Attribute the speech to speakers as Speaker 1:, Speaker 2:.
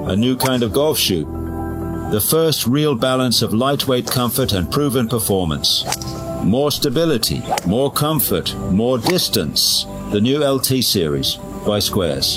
Speaker 1: a new kind of golf shoe. The first real balance of lightweight comfort and proven performance. More stability, more comfort, more distance. The new LT series by Squares.